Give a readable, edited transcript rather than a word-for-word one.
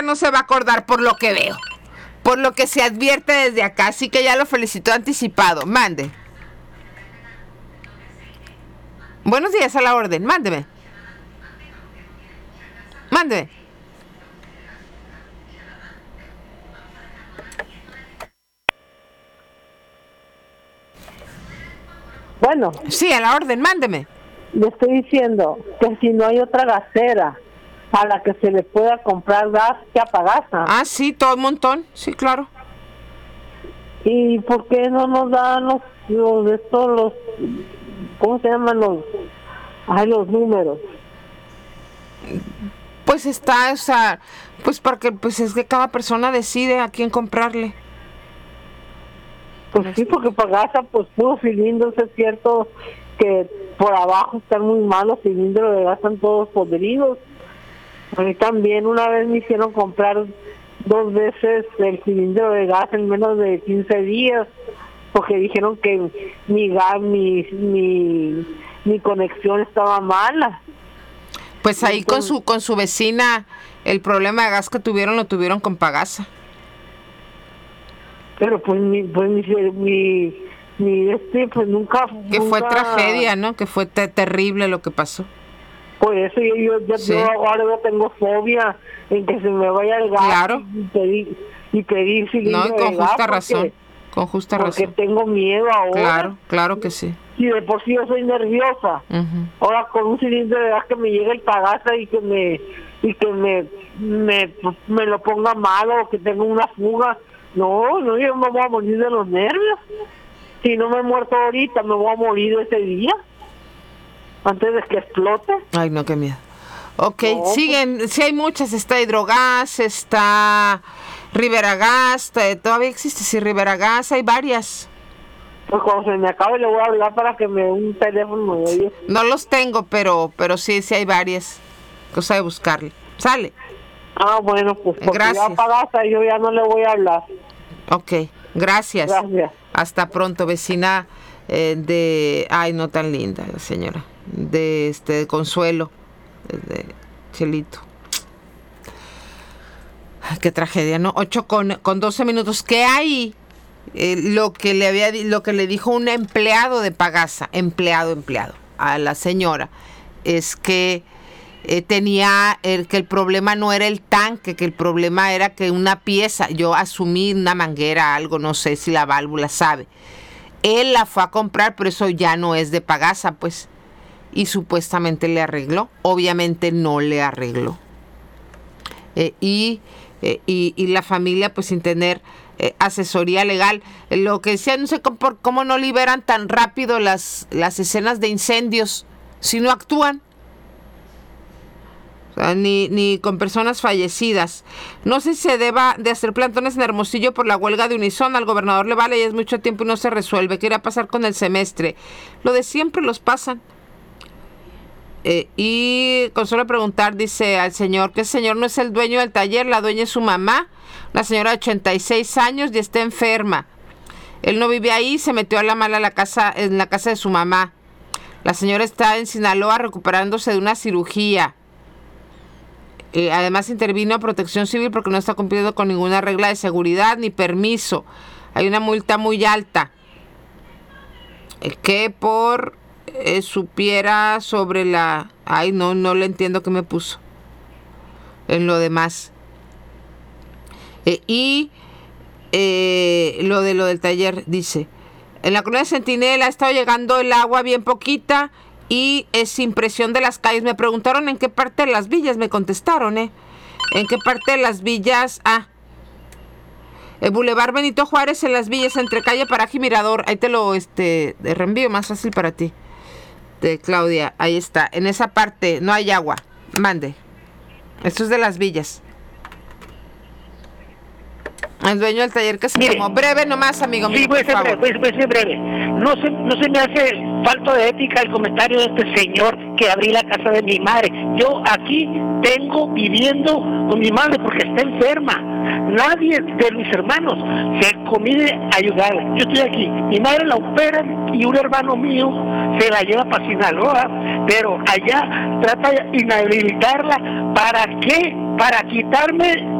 usted no se va a acordar por lo que veo. Por lo que se advierte desde acá. Así que ya lo felicito anticipado. Mande. Buenos días, a la orden. Mándeme. Mándeme. Bueno. Sí, a la orden. Mándeme. Le estoy diciendo que si no hay otra gasera a la que se le pueda comprar gas, que apagasa. Ah, sí, todo un montón. Sí, claro. ¿Y por qué no nos dan los ¿cómo se llaman los números? Pues está, o sea, pues porque pues es que cada persona decide a quién comprarle. Pues sí, porque pagasa, pues puros cilindros, es cierto que por abajo están muy malos, cilindros de gas están todos podridos. A mí también una vez me hicieron comprar 2 veces el cilindro de gas en menos de 15 días, porque dijeron que mi gas, mi conexión estaba mala. Pues ahí entonces, con su vecina, el problema de gas que tuvieron lo tuvieron con Pagasa. Pero pues nunca... Que fue tragedia, ¿no? Que fue terrible lo que pasó. Por eso yo ahora yo tengo fobia en que se me vaya el gas. Claro. y pedir cilindro no, y con de justa gas razón. Con justa razón. Porque tengo miedo ahora. Claro que sí. Y de por sí yo soy nerviosa. Uh-huh. Ahora con un cilindro de gas que me llegue el Pagasa y que me lo ponga malo o que tenga una fuga. No, yo me voy a morir de los nervios. Si no me he muerto ahorita, me voy a morir ese día. Antes de que explote. Ay, no, qué miedo. Ok, no, siguen, sí hay muchas, está Hidrogas, está Rivera Gas, todavía existe, sí, Rivera Gas, hay varias. Pues cuando se me acabe le voy a hablar para que me dé un teléfono. No los tengo, pero sí hay varias. Cosa de buscarle. Sale. Ah, bueno, pues porque gracias. Ya pagaste, yo ya no le voy a hablar. Ok, gracias. Gracias. Hasta pronto, vecina ay, no tan linda la señora, de Consuelo, de Chelito. Ay, qué tragedia, ¿no? 8:12 minutos. ¿Qué hay? Lo que le dijo un empleado de Pagasa, empleado a la señora, es que que el problema no era el tanque, que el problema era que una pieza, yo asumí una manguera, algo, no sé si la válvula sabe. Él la fue a comprar, pero eso ya no es de Pagasa, pues. Y supuestamente le arregló. Obviamente no le arregló. Y la familia, pues sin tener asesoría legal. Lo que decía, no sé cómo no liberan tan rápido las escenas de incendios si no actúan. O sea, ni con personas fallecidas. No sé si se deba de hacer plantones en Hermosillo por la huelga de Unison. Al gobernador le vale y es mucho tiempo y no se resuelve. ¿Qué irá a pasar con el semestre? Lo de siempre los pasan. Y con solo preguntar, dice al señor, que el señor no es el dueño del taller, la dueña es su mamá, una señora de 86 años y está enferma. Él no vive ahí, se metió a la mala en la casa de su mamá. La señora está en Sinaloa recuperándose de una cirugía. Además intervino a Protección Civil porque no está cumpliendo con ninguna regla de seguridad ni permiso. Hay una multa muy alta. Que por supiera sobre la... Ay, no le entiendo qué me puso. En lo demás. Lo del taller, dice. En la colonia Centinela ha estado llegando el agua bien poquita y es impresión de las calles. Me preguntaron en qué parte de las villas, me contestaron, ¿en qué parte de las villas? El Boulevard Benito Juárez en las villas, entre calle Paraje y Mirador. Ahí te lo reenvío, más fácil para ti. De Claudia, ahí está. En esa parte no hay agua. Mande. Esto es de las villas. El dueño del taller que se tomó. Breve nomás, amigo mío. Sí, voy a ser breve. No se me hace falta de ética el comentario de este señor que abrí la casa de mi madre. Yo aquí tengo viviendo con mi madre porque está enferma. Nadie de mis hermanos se conviene a ayudarle. Yo estoy aquí. Mi madre la opera y un hermano mío se la lleva para Sinaloa, pero allá trata de inhabilitarla. ¿Para qué? Para quitarme